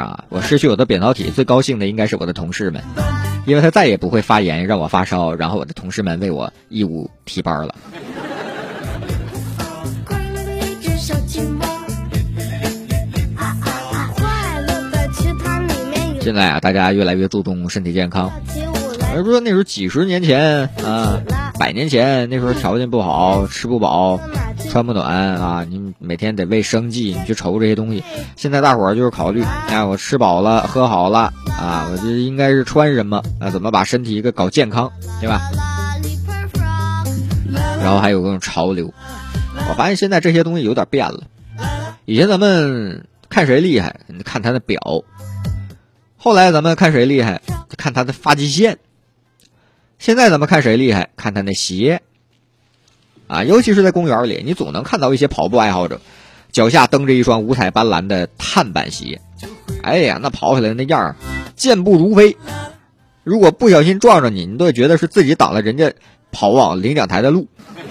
啊，我失去我的扁桃体最高兴的应该是我的同事们，因为他再也不会发炎让我发烧，然后我的同事们为我义务替班了。现在啊，大家越来越注重身体健康，而不是说那时候几十年前啊，100年前那时候条件不好，吃不饱穿不暖啊，你每天得为生计你去愁这些东西。现在大伙儿就是考虑，我吃饱了喝好了啊，我这应该是穿什么怎么把身体给搞健康，对吧？然后还有各种潮流，我发现现在这些东西有点变了。以前咱们看谁厉害，你看他的表，后来咱们看谁厉害，就看他的发际线。现在咱们看谁厉害，看他那鞋啊，尤其是在公园里，你总能看到一些跑步爱好者脚下蹬着一双五彩斑斓的碳板鞋，哎呀，那跑起来那样健步如飞，如果不小心撞着你，你都会觉得是自己挡了人家跑往领奖台的路。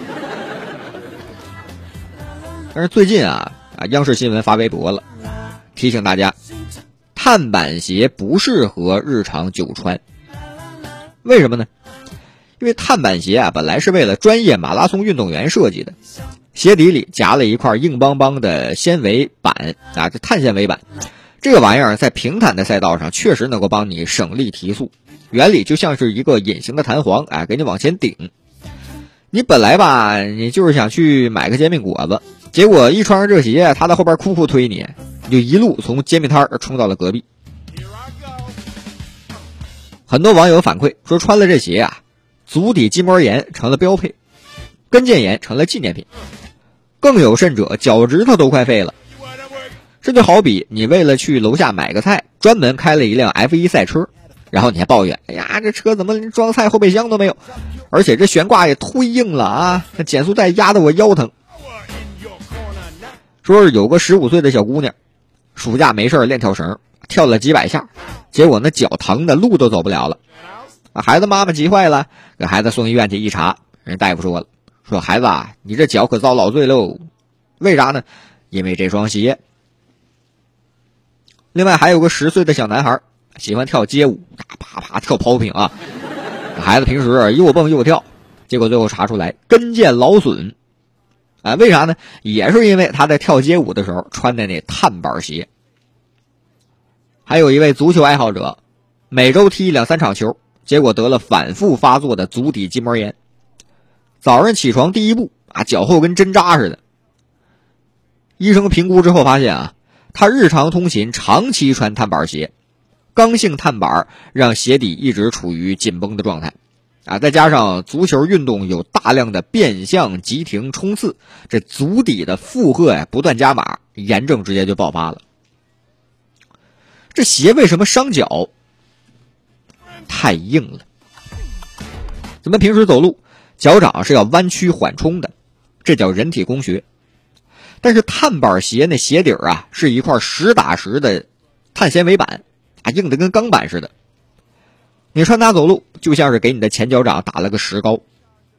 但是最近央视新闻发微博了，提醒大家碳板鞋不适合日常久穿。为什么呢？因为碳板鞋本来是为了专业马拉松运动员设计的，鞋底里夹了一块硬邦邦的纤维板这碳纤维板，这个玩意儿在平坦的赛道上确实能够帮你省力提速，原理就像是一个隐形的弹簧给你往前顶。你本来你就是想去买个煎饼果子，结果一穿上这鞋，他在后边哭哭推你，你就一路从煎饼摊冲到了隔壁。很多网友反馈说，穿了这鞋足底筋膜炎成了标配，跟腱炎成了纪念品，更有甚者脚趾头都快废了。这就好比你为了去楼下买个菜，专门开了一辆 F1 赛车，然后你还抱怨，哎呀，这车怎么连装菜后备箱都没有，而且这悬挂也忒硬了这减速带压得我腰疼。说是有个15岁的小姑娘，暑假没事练跳绳，跳了几百下，结果那脚疼的路都走不了了。孩子妈妈急坏了，给孩子送医院去一查，人大夫说了，说孩子你这脚可遭老罪喽。为啥呢？因为这双鞋。另外还有个10岁的小男孩喜欢跳街舞，啪啪跳 popping 孩子平时又蹦又跳，结果最后查出来跟腱劳损为啥呢？也是因为他在跳街舞的时候穿的那碳板鞋。还有一位足球爱好者，每周踢2-3场球，结果得了反复发作的足底筋膜炎。早上起床第一步脚后跟针扎似的。医生评估之后发现他日常通勤长期穿碳板鞋，刚性碳板让鞋底一直处于紧绷的状态再加上足球运动有大量的变向急停冲刺，这足底的负荷不断加码，炎症直接就爆发了。这鞋为什么伤脚？太硬了。咱们平时走路脚掌是要弯曲缓冲的，这叫人体工学。但是碳板鞋那鞋底是一块实打实的碳纤维板硬得跟钢板似的，你穿它走路就像是给你的前脚掌打了个石膏